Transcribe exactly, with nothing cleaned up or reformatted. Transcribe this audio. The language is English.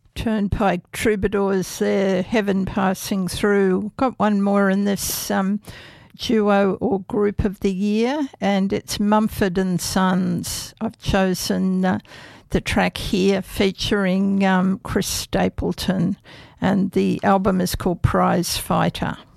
Turnpike Troubadours there, Heaven Passing Through. Got one more in this um, duo or group of the year, and it's Mumford and Sons. I've chosen uh, the track here featuring um, Chris Stapleton, and the album is called Prize Fighter.